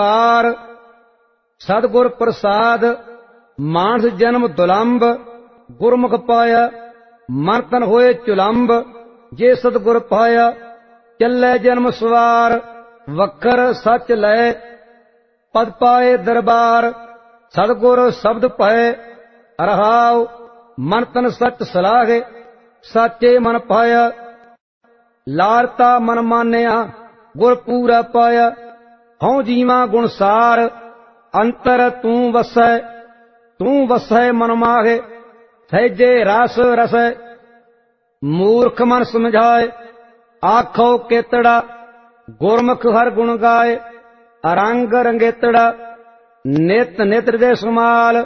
ਪਾਰ। ਸਤਿਗੁਰ ਪ੍ਰਸਾਦ ਮਾਨਸ ਜਨਮ ਦੁਲੰਭ, ਗੁਰਮੁਖ ਪਾਇਆ ਮਨ ਤਨ ਹੋਏ ਚੁਲੰਭ। ਜੇ ਸਤਿਗੁਰ ਪਾਇਆ ਚੱਲੇ ਜਨਮ ਸਵਾਰ, ਵਖਰ ਸੱਚ ਲੈ ਪਦ ਪਾਏ ਦਰਬਾਰ। ਸਤਿਗੁਰ ਸ਼ਬਦ ਪਏ ਰਹਾਉ, ਮਨ ਤਨ ਸੱਚ ਸਲਾਹੇ ਸਾਚੇ ਮਨ ਪਾਇਆ। ਲਾਰਤਾ ਮਨ ਮਾਨਿਆ ਗੁਰ ਪੂਰਾ ਪਾਇਆ, ਹਉ ਜੀਵਾ ਗੁਣਸਾਰ ਅੰਤਰ ਤੂੰ ਵਸੈ ਮਨ ਮਾਹੇ। ਸਹਿਜੇ ਰਸ ਰਸੈ ਮੂਰਖ ਮਨ ਸਮਝਾਏ, ਆਖੋ ਕੇਤੜਾ ਗੁਰਮੁਖ ਹਰ ਗੁਣ ਗਾਏ। ਰੰਗ ਰੰਗੇਤੜਾ ਨਿਤ ਨਿਤ ਦੇ ਸਮਾਲ,